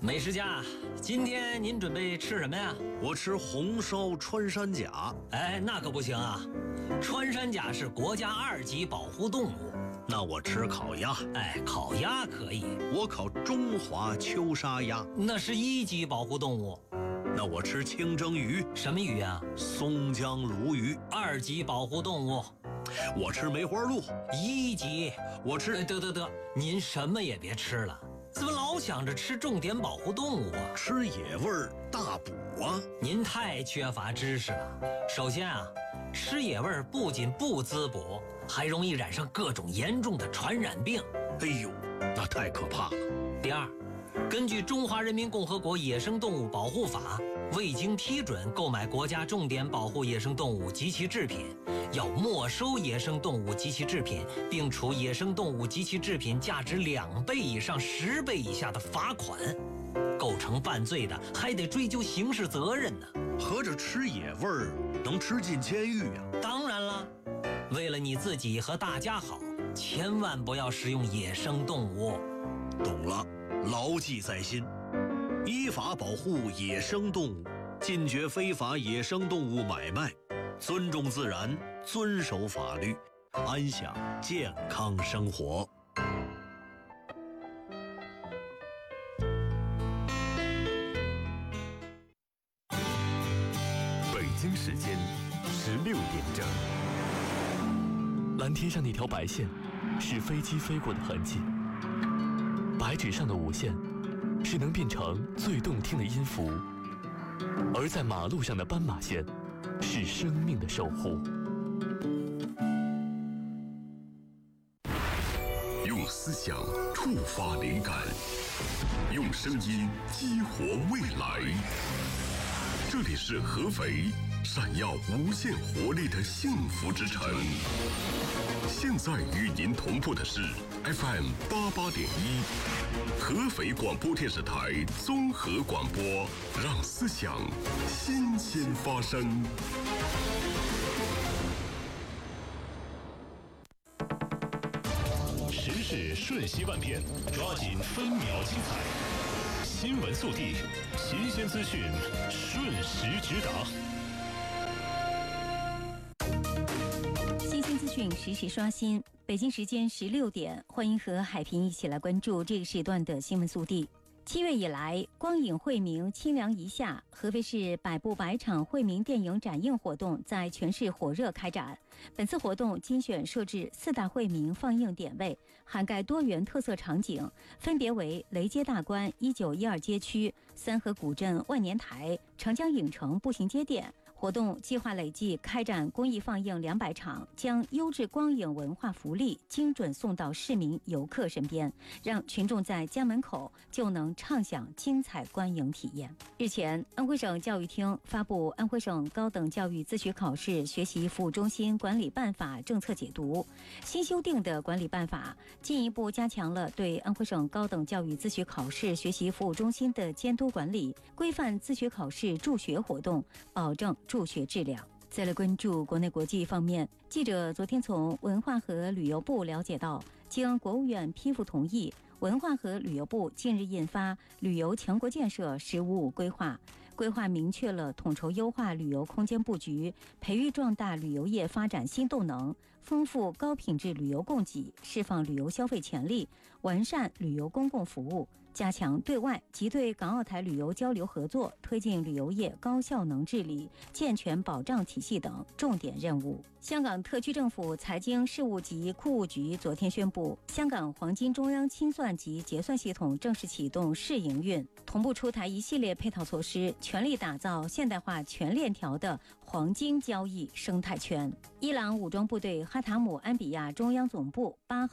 美食家，今天您准备吃什么呀？ 我吃红烧穿山甲。 哎，那可不行啊！穿山甲是国家2级保护动物。 那我吃烤鸭。 哎，烤鸭可以。 我烤中华秋沙鸭。 那是1级保护动物。 那我吃清蒸鱼。 什么鱼啊？ 松江鲈鱼。 2级保护动物。 我吃梅花鹿。 1级。 我吃…… 得，您什么也别吃了。怎么老想着吃重点保护动物啊？ 吃野味儿大补啊！ 您太缺乏知识了。首先啊，吃野味儿不仅不滋补，还容易染上各种严重的传染病。 哎呦，那太可怕了。 第二，根据《中华人民共和国野生动物保护法》，未经批准购买国家重点保护野生动物及其制品，要没收野生动物及其制品，并处野生动物及其制品价值2倍以上10倍以下的罚款。构成犯罪的，还得追究刑事责任呢。 合着吃野味儿能吃进监狱呀？ 当然了，为了你自己和大家好，千万不要食用野生动物。 懂了，牢记在心。依法保护野生动物，禁绝非法野生动物买卖，尊重自然，遵守法律，安享健康生活。 北京时间16点整。蓝天上那条白线，是飞机飞过的痕迹；白纸上的5线，是能变成最动听的音符；而在马路上的斑马线，是生命的守护。 用思想触发灵感，用声音激活未来。这里是合肥，闪耀无限活力的幸福之城。现在与您同步的是 FM 88.1，合肥广播电视台综合广播，让思想新鲜发生。 时事瞬息万变，抓紧分秒精彩。新闻速递，新鲜资讯，瞬时直达。 新鲜资讯实时刷新。北京时间16点，欢迎和海平一起来关注这个时段的新闻速递。7月以来，光影惠民清凉一夏，合肥市百步百场惠民电影展映活动在全市火热开展。本次活动精选设置4大惠民放映点位，涵盖多元特色场景，分别为雷街大观、1912街区、三河古镇万年台、长江影城步行街店。活动计划累计开展公益放映200场，将优质光影文化福利精准送到市民游客身边，让群众在家门口就能畅享精彩观影体验。日前，安徽省教育厅发布《安徽省高等教育自学考试学习服务中心管理办法》政策解读。新修订的管理办法进一步加强了对安徽省高等教育自学考试学习服务中心的监督管理，规范自学考试助学活动，保证助学质量。再来关注国内国际方面，记者昨天从文化和旅游部了解到，经国务院批复同意，文化和旅游部近日印发《旅游强国建设“十五五”规划》，规划明确了统筹优化旅游空间布局，培育壮大旅游业发展新动能，丰富高品质旅游供给，释放旅游消费潜力，完善旅游公共服务，加强对外及对港澳台旅游交流合作，推进旅游业高效能治理、健全保障体系等重点任务。香港特区政府财经事务及库务局昨天宣布，香港黄金中央清算及结算系统正式启动试营运，同步出台一系列配套措施，全力打造现代化全链条的黄金交易生态圈。伊朗武装部队哈塔姆安比亚中央总部8号